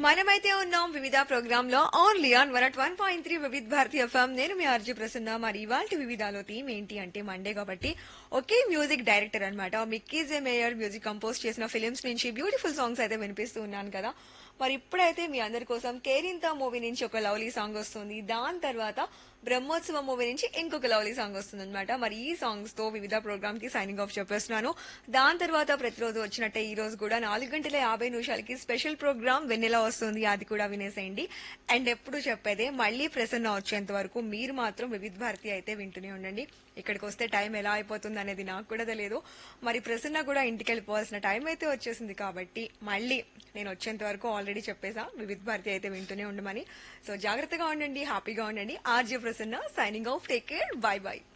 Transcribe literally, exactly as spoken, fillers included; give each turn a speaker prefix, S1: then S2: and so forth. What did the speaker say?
S1: మనమైతే ఉన్నాం వివిధ ప్రోగ్రామ్ లో only on one at one point three వివిధ భారతి ఎఫ్ఎం. నేను మీ ఆర్జీ ప్రసన్న. మరి ఇవాళ వివిధాలో థీమ్ ఏంటి అంటే మండే కాబట్టి ఒకే మ్యూజిక్ డైరెక్టర్ అన్నమాట మిక్కీ జే మేయర్ మ్యూజిక్ కంపోజ్ చేసిన ఫిలిమ్స్ నుంచి బ్యూటిఫుల్ సాంగ్స్ అయితే వినిపిస్తూ ఉన్నాను కదా. మరి ఇప్పుడైతే మీ అందరి కోసం కేరింత మూవీ నుంచి ఒక లవ్లీ సాంగ్ వస్తుంది. దాని తర్వాత బ్రహ్మోత్సవం మూవీ నుంచి ఇంకొక లవ్లీ సాంగ్ వస్తుంది అనమాట. మరి ఈ సాంగ్స్ తో వివిధ ప్రోగ్రామ్ కి సైనింగ్ ఆఫ్ చెప్పేస్తున్నాను. దాని తర్వాత ప్రతిరోజు వచ్చినట్టే ఈ రోజు కూడా నాలుగు గంటల యాభై నిమిషాలకి స్పెషల్ ప్రోగ్రామ్ వెన్నెలా వస్తుంది, అది కూడా వినేసేయండి. అండ్ ఎప్పుడు చెప్పేదే మళ్ళీ ప్రసన్న వచ్చేంత వరకు మీరు మాత్రం వివిధ భారతి అయితే వింటూనే ఉండండి. ఇక్కడికి వస్తే టైం ఎలా అయిపోతుంది అనేది నాకు కూడా తెలియదు. మరి ప్రసన్న కూడా ఇంటికి వెళ్ళిపోవాల్సిన టైం అయితే వచ్చేసింది కాబట్టి మళ్ళీ నేను వచ్చేంత వరకు ఆల్రెడీ చెప్పేసా వివిధ భారతి అయితే వింటూనే ఉండమని. సో జాగ్రత్తగా ఉండండి, హ్యాపీగా ఉండండి. RJ Prasanna signing off. Take care, by by.